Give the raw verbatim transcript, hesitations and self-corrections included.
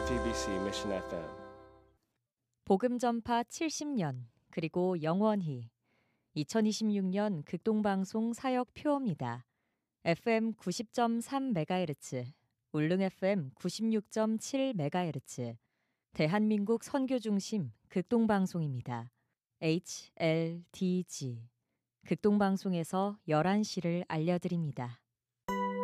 에프이비씨 Mission 에프엠. 복음 전파 칠십 년 그리고 영원히 이천이십육 년 극동방송 사역 표어입니다. 에프엠 구십 점 삼 메가헤르츠, 울릉 에프엠 구십육 점 칠 메가헤르츠, 대한민국 선교중심 극동방송입니다. 에이치엘디지 극동방송에서 열한 시를 알려드립니다.